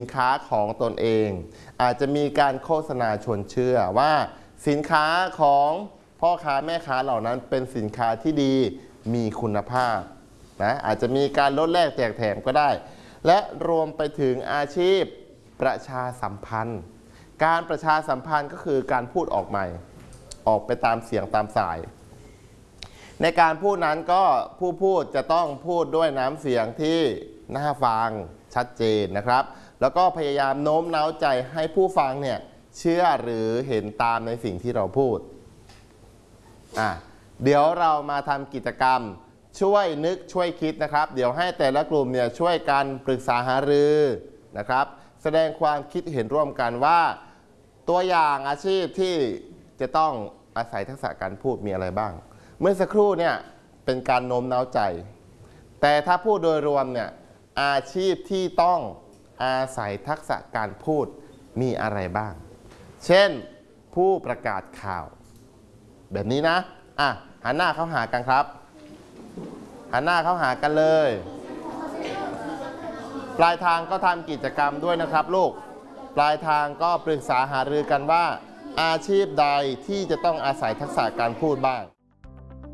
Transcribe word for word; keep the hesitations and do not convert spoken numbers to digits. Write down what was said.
สินค้าของตนเองอาจจะมีการโฆษณาชวนเชื่อว่าสินค้าของพ่อค้าแม่ค้าเหล่านั้นเป็นสินค้าที่ดีมีคุณภาพนะอาจจะมีการลดแลกแจกแถมก็ได้และรวมไปถึงอาชีพประชาสัมพันธ์การประชาสัมพันธ์ก็คือการพูดออกใหม่ออกไปตามเสียงตามสายในการพูดนั้นก็ผู้พูดจะต้องพูดด้วยน้ำเสียงที่น่าฟังชัดเจนนะครับแล้วก็พยายามโน้มน้าวใจให้ผู้ฟังเนี่ยเชื่อหรือเห็นตามในสิ่งที่เราพูดอ่ะเดี๋ยวเรามาทำกิจกรรมช่วยนึกช่วยคิดนะครับเดี๋ยวให้แต่ละกลุ่มเนี่ยช่วยกันปรึกษาหารือนะครับแสดงความคิดเห็นร่วมกันว่าตัวอย่างอาชีพที่จะต้องอาศัยทักษะการพูดมีอะไรบ้างเมื่อสักครู่เนี่ยเป็นการโน้มน้าวใจแต่ถ้าพูดโดยรวมเนี่ยอาชีพที่ต้องอาศัยทักษะการพูดมีอะไรบ้างเช่นผู้ประกาศข่าวแบบนี้นะอ่ะหันหน้าเข้าหากันครับหันหน้าเข้าหากันเลยปลายทางก็ทำกิจกรรมด้วยนะครับลูกปลายทางก็ปรึกษาหารือกันว่าอาชีพใดที่จะต้องอาศัยทักษะการพูดบ้าง